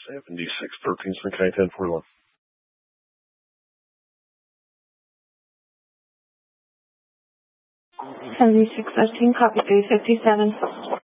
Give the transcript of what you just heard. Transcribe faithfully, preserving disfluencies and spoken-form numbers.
seventy-six thirteen, Swing County ten forty-one. seventy-six thirteen, copy three fifty-seven.